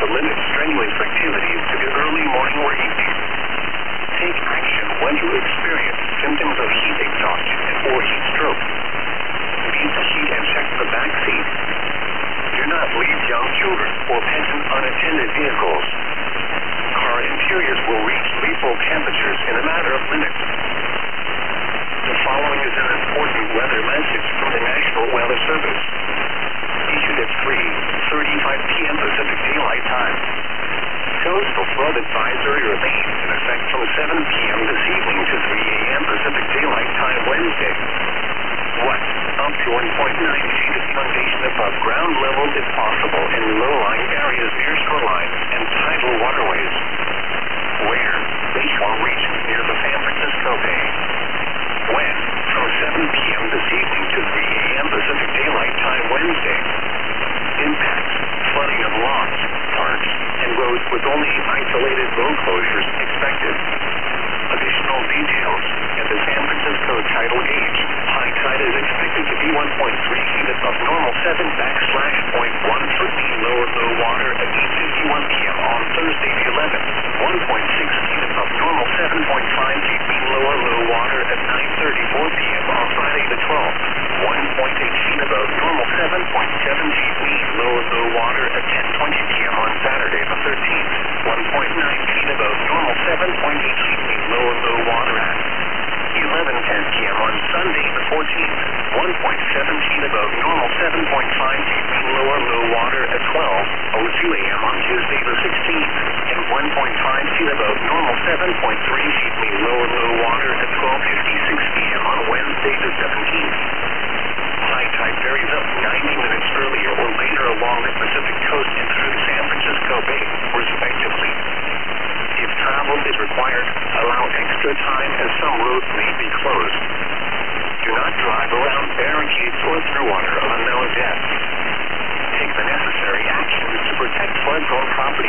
to limit strenuous activities to the early morning or evening. Take action when you experience symptoms of heat exhaustion or heat stroke. Beat the heat and check the back seat. Do not leave young children or pets in unattended vehicles. Car interiors will reach lethal temperatures in a matter of minutes. The following is an important weather message from the National Weather Service. Issued at 3:35 p.m. Pacific Daylight Time. Coastal flood advisory remains in effect from 7 p.m. this evening to 3 a.m. Pacific Daylight Time Wednesday. What? Up to 1.9 feet of inundation above ground level if possible in low-lying areas near shoreline and tidal waterways. Where? Bayshore region near the San Francisco Bay. When? From 7 p.m. this evening to 3 a.m. Pacific Daylight Time Wednesday. Impacts, flooding of lawns, parks, and roads with only isolated road closures expected. Additional details at the San Francisco tidal gauge. High tide is expected to be 1.3 feet above normal 7/.1 foot mean low water at 8:51 p.m. on Thursday the 11th. 1.6 feet above normal 7.5 feet mean low water at 9:34 p.m. on Friday the 12th. 1.8 feet above normal 7.7 feet mean low water at 10:20 p.m. on Saturday the 13th. 1.9 feet above normal 7.8 feet mean low water at 11:10 p.m. on Sunday the 14th. 1.7 feet above normal 7.5 feet mean low water at 12:02 a.m. on Tuesday the 16th. And 1.5 feet above normal 7.3 feet mean low water at 12:56 p.m. on Wednesday the 17th. High tide varies up 90 minutes earlier or later along the Pacific coast and through the San Francisco Bay, respectively. If travel is required, allow extra time as some roads may be closed. Do not drive around barricades or through water of unknown depth. Take the necessary actions to protect flood-prone property.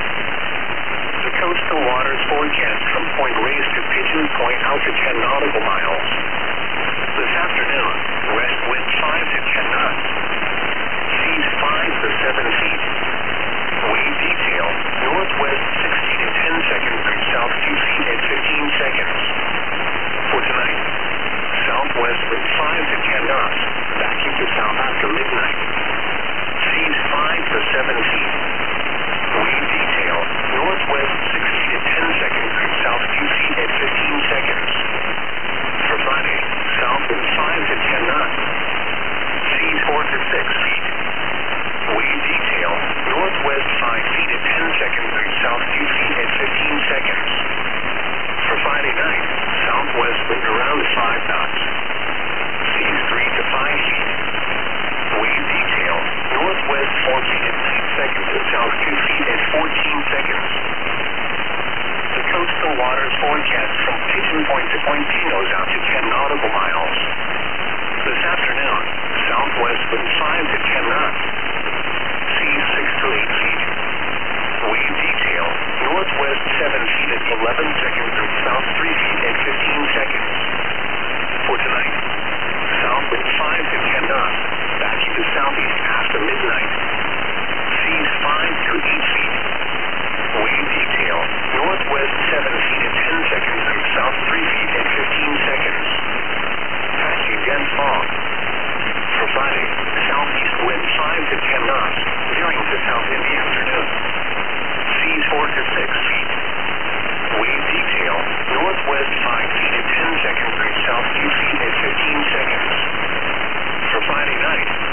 The coastal waters forecast from Point Reyes to Pigeon Point out to 10 nautical miles. This afternoon, west wind 5 to 10 knots. Seas 5 to 7 feet. Wave detail, northwest 60 to 10 seconds through south 2 feet at 15 seconds. For tonight, southwest wind 5 to 10 knots, backing to south after midnight. Seas 5 to 7 feet. Wave detail, northwest 60 to 10 seconds through south 2 feet at 15 seconds. For Friday, south wind 5 to 10 knots. Seas 4 to 6 feet. Wave detail, northwest 5 feet at 10 seconds through south 2 feet at 15 seconds. For Friday night, southwest wind around 5 knots. Seas 3 to 5 feet. Wave detail, northwest 4 feet at 9 seconds to south 2 feet at 14 seconds. The coastal waters forecast from Pigeon Point to Point Pinos out to 10 nautical miles. This afternoon, southwest wind 5 to 10 knots. Seas 6 to 8 feet. Wave detail, northwest 7 feet at 11 seconds through south 3 feet at 15 seconds. For tonight, south wind 5 to 10 knots, backing to southeast after midnight. Seas 5 to 8 feet. Wave detail, northwest 7 feet at 10 seconds through south 3 feet at 15 seconds. Patchy dense fog. For Friday, southeast wind 5 to 10 knots, veering to south in the afternoon. Seas 4 to 6 feet. Wave detail, northwest 5 feet at 10 seconds through south 2 feet at 15 seconds. For Friday night,